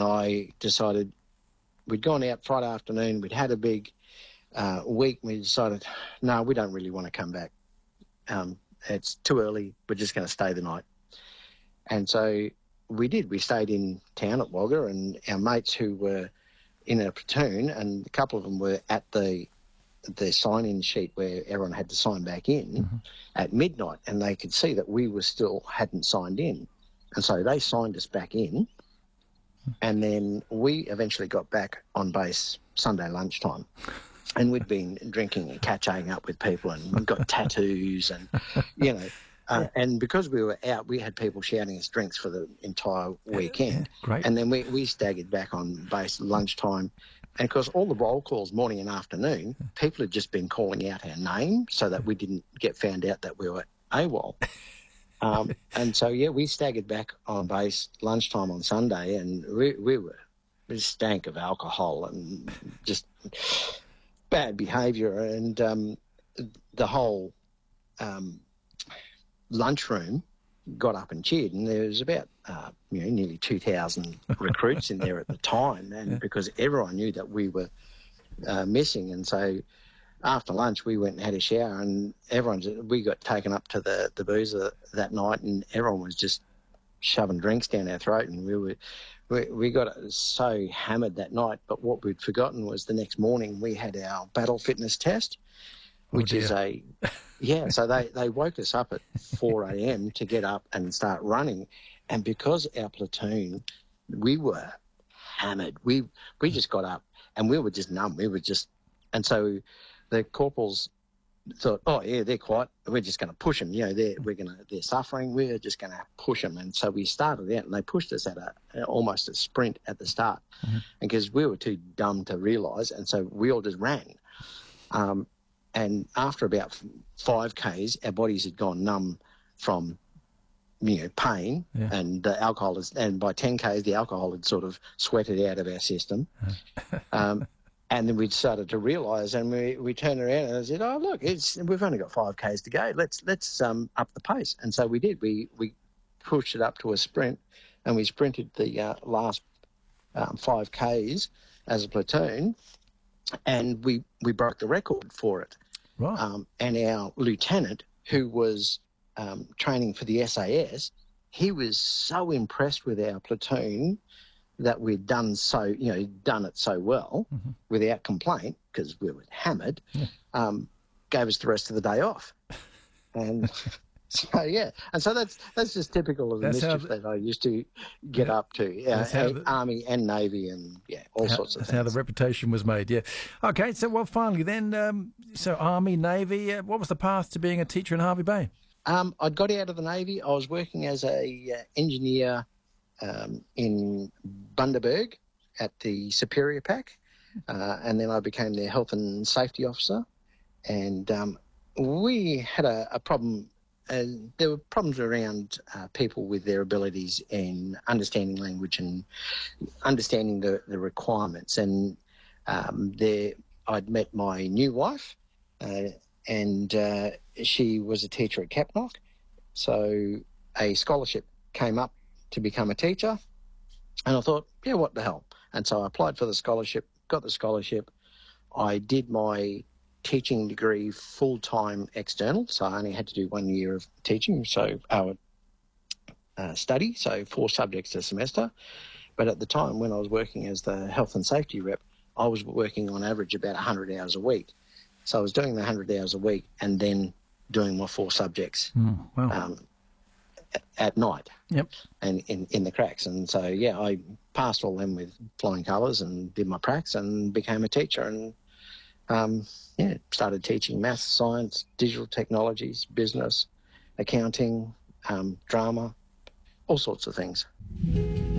and I decided we'd gone out Friday afternoon. We'd had a big week. We decided, no, we don't really want to come back. It's too early. We're just going to stay the night. And so we did. We stayed in town at Wagga, and our mates who were in a platoon, and a couple of them were at the sign-in sheet where everyone had to sign back in at midnight, and they could see that we were still hadn't signed in. And so they signed us back in, and then we eventually got back on base Sunday lunchtime. And we'd been drinking and catching up with people, and we got tattoos and, you know, and because we were out, we had people shouting us drinks for the entire weekend. Great. And then we staggered back on base lunchtime. And, of course, all the roll calls morning and afternoon, people had just been calling out our name so that we didn't get found out that we were AWOL. And so, yeah, we staggered back on base lunchtime on Sunday, and we stank of alcohol and just bad behaviour. And the whole lunchroom got up and cheered, and there was about nearly 2,000 recruits in there at the time, and because everyone knew that we were missing. And so after lunch we went and had a shower, and we got taken up to the boozer that night, and everyone was just shoving drinks down our throat, and we got so hammered that night. But what we'd forgotten was the next morning we had our battle fitness test, which is so they woke us up at 4 a.m. to get up and start running. And because our platoon, we were hammered, we just got up and we were just numb. And so the corporals thought, oh yeah, they're quiet, we're just going to push them. You know, they're suffering, we're just going to push them. And so we started out, and they pushed us at almost a sprint at the start, because we were too dumb to realise, and so we all just ran. And after about 5 Ks, our bodies had gone numb from, pain, and the alcohol and by 10 Ks, the alcohol had sort of sweated out of our system. And then we started to realise, and we turned around and I said, oh, look, we've only got 5 Ks to go. Let's up the pace. And so we did. We pushed it up to a sprint, and we sprinted the last 5 Ks as a platoon, and we broke the record for it. Right. And our lieutenant, who was training for the SAS, he was so impressed with our platoon that we'd done it so well without complaint, because we were hammered, gave us the rest of the day off. And so, yeah. And so that's just typical of the mischief that I used to get up to. Army and Navy and, all sorts of things. That's how the reputation was made, yeah. Okay, so, well, finally then, so Army, Navy, what was the path to being a teacher in Hervey Bay? I'd got out of the Navy. I was working as a engineer in Bundaberg at the Superior Pack, and then I became their health and safety officer. And we had a problem. There were problems around people with their abilities in understanding language and understanding the requirements. And I'd met my new wife, and she was a teacher at Capnock. So a scholarship came up to become a teacher, and I thought, yeah, what the hell? And so I applied for the scholarship, got the scholarship. I did my teaching degree full-time external, so I only had to do 1 year of teaching, so our study, so 4 subjects a semester. But at the time when I was working as the health and safety rep, I was working on average about 100 hours a week. So I was doing the 100 hours a week and then doing my 4 subjects at night, and in the cracks. And so, yeah, I passed all them with flying colours and did my pracs and became a teacher, and started teaching maths, science, digital technologies, business, accounting, drama, all sorts of things.